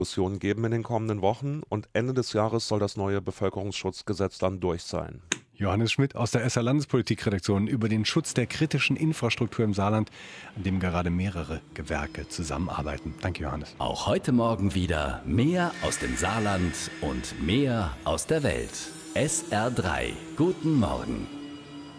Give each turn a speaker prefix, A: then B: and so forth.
A: Diskussionen geben in den kommenden Wochen und Ende des Jahres soll das neue Bevölkerungsschutzgesetz dann durch sein.
B: Johannes Schmidt aus der SR Landespolitikredaktion über den Schutz der kritischen Infrastruktur im Saarland, an dem gerade mehrere Gewerke zusammenarbeiten. Danke, Johannes.
C: Auch heute Morgen wieder mehr aus dem Saarland und mehr aus der Welt. SR3. Guten Morgen.